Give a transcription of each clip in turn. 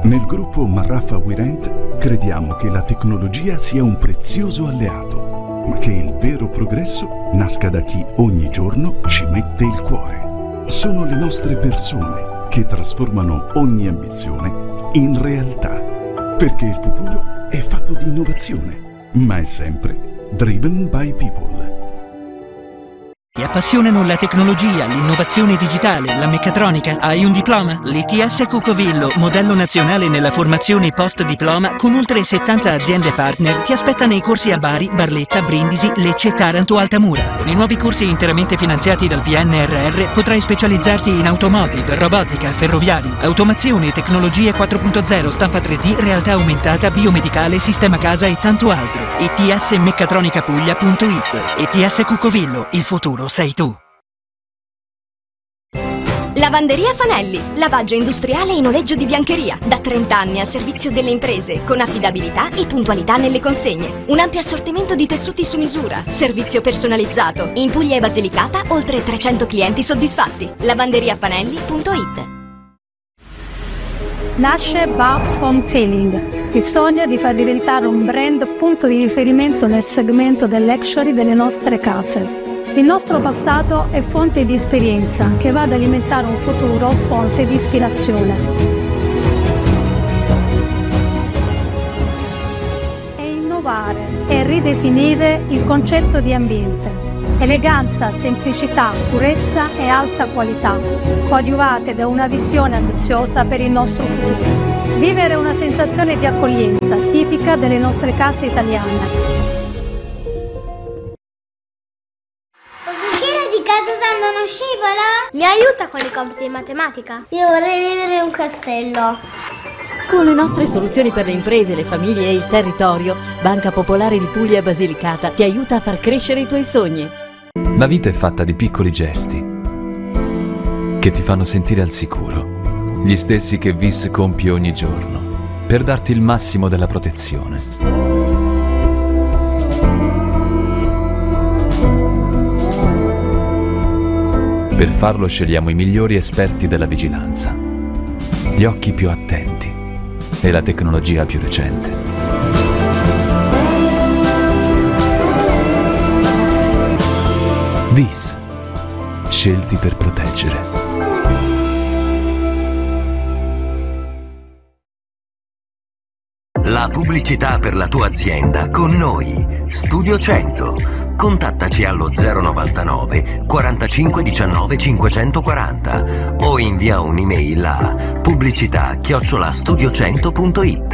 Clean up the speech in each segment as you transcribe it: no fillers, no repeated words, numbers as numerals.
Nel gruppo Marraffa WeRent crediamo che la tecnologia sia un prezioso alleato, ma che il vero progresso nasca da chi ogni giorno ci mette il cuore. Sono le nostre persone che trasformano ogni ambizione in realtà, perché il futuro è fatto di innovazione, ma è sempre driven by people. Ti appassionano la tecnologia, l'innovazione digitale, la meccatronica? Hai un diploma? L'ITS Cucovillo, modello nazionale nella formazione post-diploma con oltre 70 aziende partner, ti aspetta nei corsi a Bari, Barletta, Brindisi, Lecce, Taranto, Altamura. Nei nuovi corsi interamente finanziati dal PNRR potrai specializzarti in automotive, robotica, ferroviari, automazione, tecnologie 4.0, stampa 3D, realtà aumentata, biomedicale, sistema casa e tanto altro. itsmeccatronicapuglia.it. ITS Cucovillo, il futuro sei tu. Lavanderia Fanelli, lavaggio industriale e noleggio di biancheria, da 30 anni a servizio delle imprese, con affidabilità e puntualità nelle consegne. Un ampio assortimento di tessuti su misura, servizio personalizzato. In Puglia e Basilicata, oltre 300 clienti soddisfatti. lavanderiafanelli.it. Nasce Babs Home Feeling, il sogno di far diventare un brand punto di riferimento nel segmento del luxury delle nostre case. Il nostro passato è fonte di esperienza che va ad alimentare un futuro fonte di ispirazione. E innovare e ridefinire il concetto di ambiente. Eleganza, semplicità, purezza e alta qualità, coadiuvate da una visione ambiziosa per il nostro futuro. Vivere una sensazione di accoglienza tipica delle nostre case italiane. Uno scivola? Mi aiuta con i compiti di matematica? Io vorrei vivere in un castello. Con le nostre soluzioni per le imprese, le famiglie e il territorio, Banca Popolare di Puglia e Basilicata ti aiuta a far crescere i tuoi sogni. La vita è fatta di piccoli gesti che ti fanno sentire al sicuro, gli stessi che VIS compie ogni giorno, per darti il massimo della protezione. Per farlo scegliamo i migliori esperti della vigilanza, gli occhi più attenti e la tecnologia più recente. VIS, scelti per proteggere. La pubblicità per la tua azienda con noi. Studio 100. Contattaci allo 099 45 19 540 o invia un'email a pubblicità@studio100.it.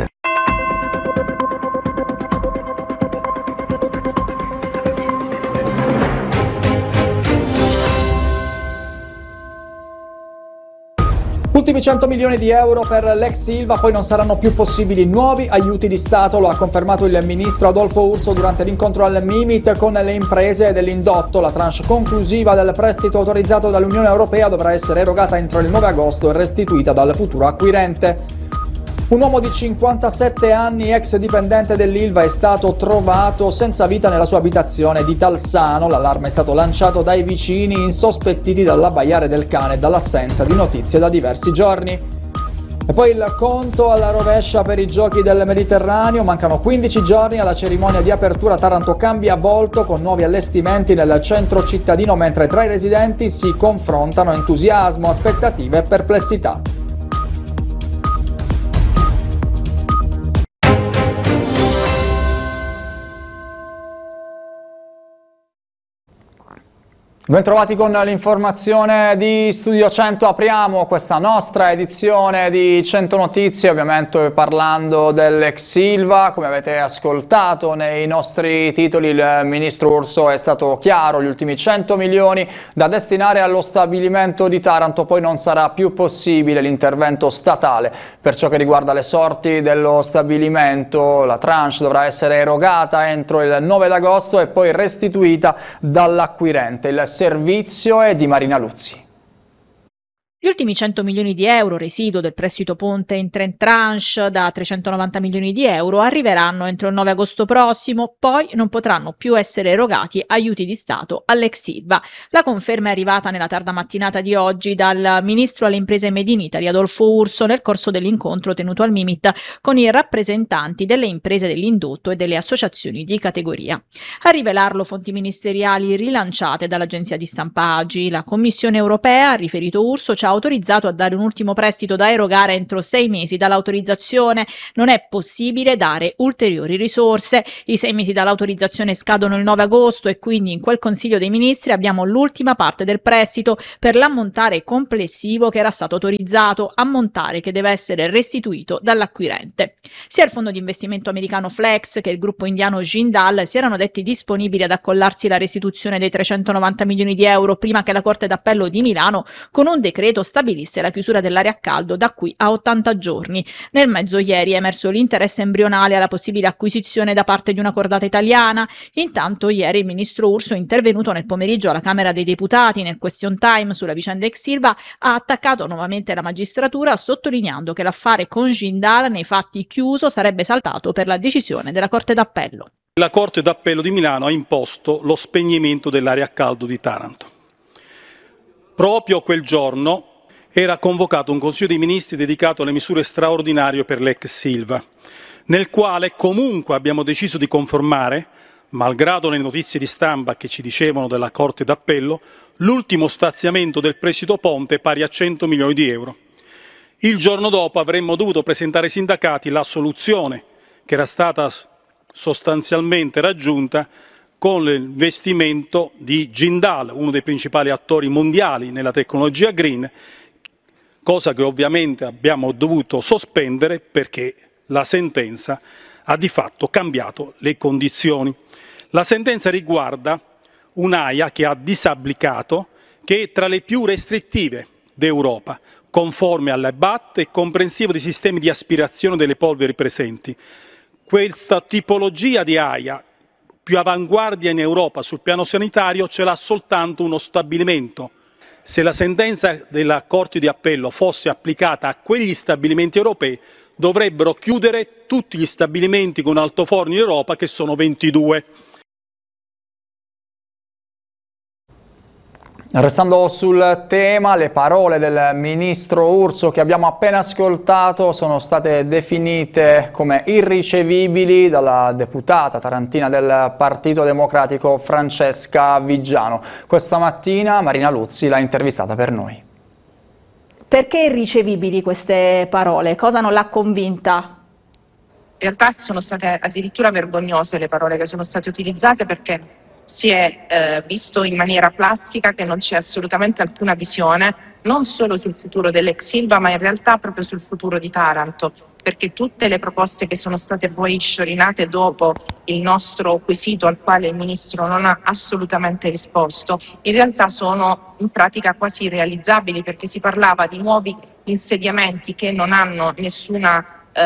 Ultimi 100 milioni di euro per l'ex Ilva, poi non saranno più possibili nuovi aiuti di Stato, lo ha confermato il ministro Adolfo Urso durante l'incontro al Mimit con le imprese dell'indotto. La tranche conclusiva del prestito autorizzato dall'Unione Europea dovrà essere erogata entro il 9 agosto e restituita dal futuro acquirente. Un uomo di 57 anni, ex dipendente dell'Ilva, è stato trovato senza vita nella sua abitazione di Talsano. L'allarme è stato lanciato dai vicini, insospettiti dall'abbaiare del cane e dall'assenza di notizie da diversi giorni. E poi il conto alla rovescia per i Giochi del Mediterraneo. Mancano 15 giorni alla cerimonia di apertura. Taranto cambia volto con nuovi allestimenti nel centro cittadino, mentre tra i residenti si confrontano entusiasmo, aspettative e perplessità. Bentrovati con l'informazione di Studio 100, apriamo questa nostra edizione di 100 Notizie, ovviamente parlando dell'ex Ilva. Come avete ascoltato nei nostri titoli, il ministro Urso è stato chiaro: gli ultimi 100 milioni da destinare allo stabilimento di Taranto, poi non sarà più possibile l'intervento statale per ciò che riguarda le sorti dello stabilimento. La tranche dovrà essere erogata entro il 9 d'agosto e poi restituita dall'acquirente. Il servizio è di Marina Luzzi. Gli ultimi 100 milioni di euro, residuo del prestito ponte in 3 tranche da 390 milioni di euro, arriveranno entro il 9 agosto prossimo, poi non potranno più essere erogati aiuti di Stato all'ex Ilva. La conferma è arrivata nella tarda mattinata di oggi dal ministro alle imprese Made in Italy Adolfo Urso nel corso dell'incontro tenuto al Mimit con i rappresentanti delle imprese dell'indotto e delle associazioni di categoria. A rivelarlo fonti ministeriali rilanciate dall'agenzia di stampa AGI, la Commissione europea, ha riferito Urso, ci ha autorizzato a dare un ultimo prestito da erogare entro 6 mesi dall'autorizzazione. Non è possibile dare ulteriori risorse. I 6 mesi dall'autorizzazione scadono il 9 agosto e quindi in quel Consiglio dei Ministri abbiamo l'ultima parte del prestito per l'ammontare complessivo che era stato autorizzato, ammontare che deve essere restituito dall'acquirente. Sia il fondo di investimento americano Flex che il gruppo indiano Jindal si erano detti disponibili ad accollarsi la restituzione dei 390 milioni di euro prima che la Corte d'Appello di Milano con un decreto stabilisse la chiusura dell'area a caldo da qui a 80 giorni. Nel mezzo ieri è emerso l'interesse embrionale alla possibile acquisizione da parte di una cordata italiana. Intanto ieri il ministro Urso, intervenuto nel pomeriggio alla Camera dei Deputati nel question time sulla vicenda ex Ilva, ha attaccato nuovamente la magistratura sottolineando che l'affare con Jindal nei fatti chiuso sarebbe saltato per la decisione della Corte d'Appello. La Corte d'Appello di Milano ha imposto lo spegnimento dell'area a caldo di Taranto. Proprio quel giorno era convocato un Consiglio dei Ministri dedicato alle misure straordinarie per l'ex Ilva, nel quale comunque abbiamo deciso di confermare, malgrado le notizie di stampa che ci dicevano della Corte d'Appello, l'ultimo stanziamento del prestito ponte pari a 100 milioni di euro. Il giorno dopo avremmo dovuto presentare ai sindacati la soluzione che era stata sostanzialmente raggiunta con l'investimento di Jindal, uno dei principali attori mondiali nella tecnologia green, cosa che ovviamente abbiamo dovuto sospendere perché la sentenza ha di fatto cambiato le condizioni. La sentenza riguarda un'AIA che ha disapplicato, che è tra le più restrittive d'Europa, conforme alle BAT e comprensivo dei sistemi di aspirazione delle polveri presenti. Questa tipologia di AIA più avanguardia in Europa sul piano sanitario ce l'ha soltanto uno stabilimento. Se la sentenza della Corte di Appello fosse applicata a quegli stabilimenti europei, dovrebbero chiudere tutti gli stabilimenti con altoforni in Europa, che sono 22. Restando sul tema, le parole del ministro Urso che abbiamo appena ascoltato sono state definite come irricevibili dalla deputata tarantina del Partito Democratico Francesca Viggiano. Questa mattina Marina Luzzi l'ha intervistata per noi. Perché irricevibili queste parole? Cosa non l'ha convinta? In realtà sono state addirittura vergognose le parole che sono state utilizzate, perché si è visto in maniera plastica che non c'è assolutamente alcuna visione, non solo sul futuro dell'ex Ilva, ma in realtà proprio sul futuro di Taranto, perché tutte le proposte che sono state poi sciorinate dopo il nostro quesito, al quale il Ministro non ha assolutamente risposto, in realtà sono in pratica quasi irrealizzabili, perché si parlava di nuovi insediamenti che non hanno nessuna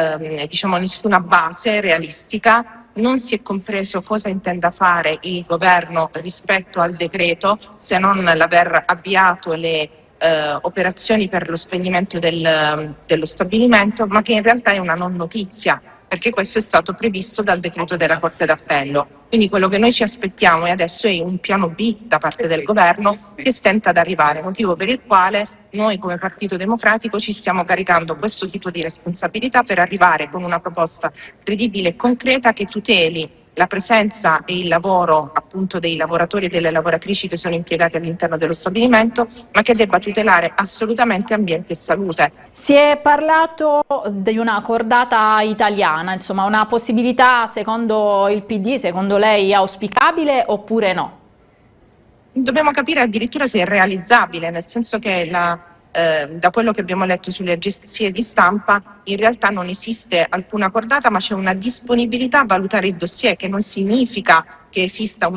base realistica. Non si è compreso cosa intenda fare il governo rispetto al decreto, se non l'aver avviato le operazioni per lo spegnimento dello stabilimento, ma che in realtà è una non notizia, perché questo è stato previsto dal decreto della Corte d'Appello. Quindi quello che noi ci aspettiamo adesso è un piano B da parte del governo che stenta ad arrivare, motivo per il quale noi come Partito Democratico ci stiamo caricando questo tipo di responsabilità per arrivare con una proposta credibile e concreta che tuteli la presenza e il lavoro appunto dei lavoratori e delle lavoratrici che sono impiegati all'interno dello stabilimento, ma che debba tutelare assolutamente ambiente e salute. Si è parlato di una cordata italiana, insomma una possibilità secondo il PD, secondo lei auspicabile oppure no? Dobbiamo capire addirittura se è realizzabile, nel senso che da quello che abbiamo letto sulle agenzie di stampa in realtà non esiste alcuna cordata, ma c'è una disponibilità a valutare il dossier, che non significa che esista